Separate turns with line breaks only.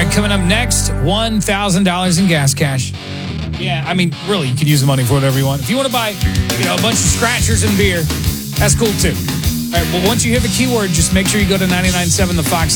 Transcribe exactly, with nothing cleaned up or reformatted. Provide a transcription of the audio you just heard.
right, coming up next, one thousand dollars in gas cash. Yeah, I mean, really, you can use the money for whatever you want. If you want to buy, you know, a bunch of scratchers and beer, that's cool too. All right, well, once you hear the keyword, just make sure you go to ninety-nine point seven The Fox.